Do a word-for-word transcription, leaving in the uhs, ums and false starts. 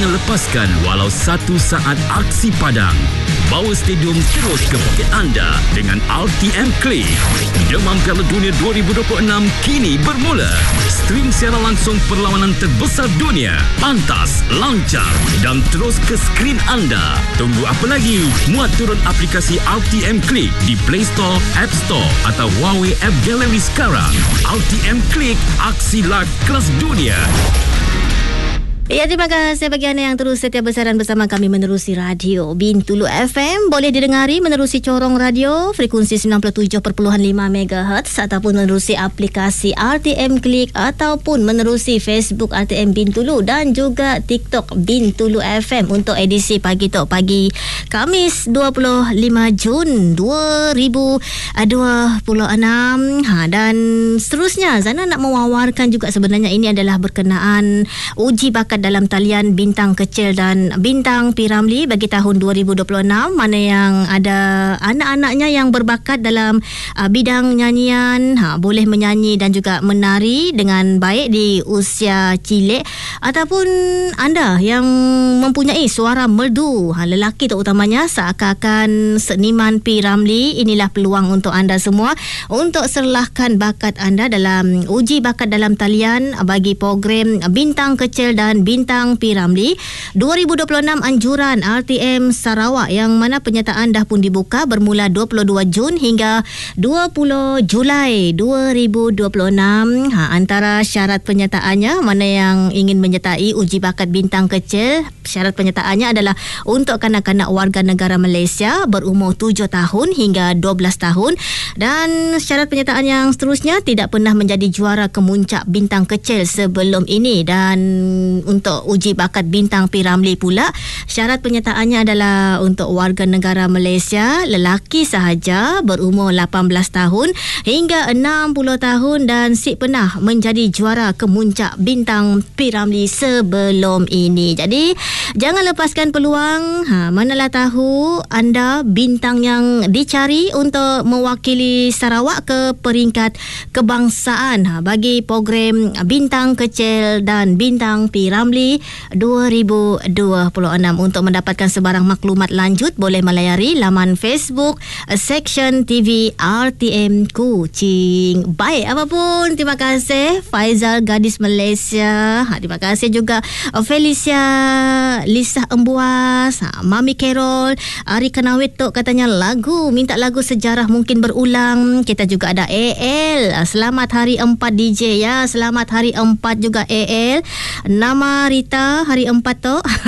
jangan lepaskan walau satu saat aksi padang. Bawa stadium terus ke poket anda dengan R T M Click. Demam Piala Dunia dua ribu dua puluh enam kini bermula. Stream siaran langsung perlawanan terbesar dunia. Pantas, lancar dan terus ke skrin anda. Tunggu apa lagi? Muat turun aplikasi R T M Click di Play Store, App Store atau Huawei App Gallery sekarang. R T M Click, aksi live kelas dunia. Ya, terima kasih bagi anda yang terus setia bersiaran bersama kami menerusi radio Bintulu F M. Boleh didengari menerusi corong radio frekuensi sembilan puluh tujuh perpuluhan lima megahertz ataupun menerusi aplikasi R T M Click ataupun menerusi Facebook R T M Bintulu dan juga TikTok Bintulu F M untuk edisi Pagi Tok Pagi Khamis dua puluh lima Jun dua ribu dua puluh enam. Ha, dan seterusnya Zana nak mewawarkan juga sebenarnya ini adalah berkenaan uji bakat dalam talian bintang kecil dan bintang P. Ramlee bagi tahun dua ribu dua puluh enam, mana yang ada anak-anaknya yang berbakat dalam uh, bidang nyanyian, ha, boleh menyanyi dan juga menari dengan baik di usia cilik, ataupun anda yang mempunyai suara merdu, ha, lelaki terutamanya seakan-akan seniman P. Ramlee. Inilah peluang untuk anda semua untuk serlahkan bakat anda dalam uji bakat dalam talian bagi program bintang kecil dan bintang P. Ramlee dua ribu dua puluh enam anjuran R T M Sarawak, yang mana penyertaan dah pun dibuka bermula dua puluh dua Jun hingga dua puluh Julai dua ribu dua puluh enam. Ha, antara syarat penyertaannya, mana yang ingin menyertai uji bakat bintang kecil, syarat penyertaannya adalah untuk kanak-kanak warga negara Malaysia berumur tujuh tahun hingga dua belas tahun, dan syarat penyertaan yang seterusnya tidak pernah menjadi juara kemuncak bintang kecil sebelum ini. Dan untuk uji bakat bintang P. Ramlee pula, syarat penyertaannya adalah untuk warga negara Malaysia, lelaki sahaja berumur lapan belas tahun hingga enam puluh tahun dan si pernah menjadi juara kemuncak bintang P. Ramlee sebelum ini. Jadi jangan lepaskan peluang. Ha, manalah tahu anda bintang yang dicari untuk mewakili Sarawak ke peringkat kebangsaan, ha, bagi program bintang kecil dan bintang P. Ramlee dua ribu dua puluh enam. Untuk mendapatkan sebarang maklumat lanjut, boleh melayari laman Facebook Section T V R T M Kuching. Baik, apapun, terima kasih Faizal Gadis Malaysia. Ha, terima kasih juga Felicia Lisa Embuas, ha, Mami Carol, Ari Kanawit tu katanya lagu, minta lagu sejarah mungkin berulang. Kita juga ada A L. Selamat hari empat D J ya. Selamat hari empat juga A L. Nama Rita hari empat tu.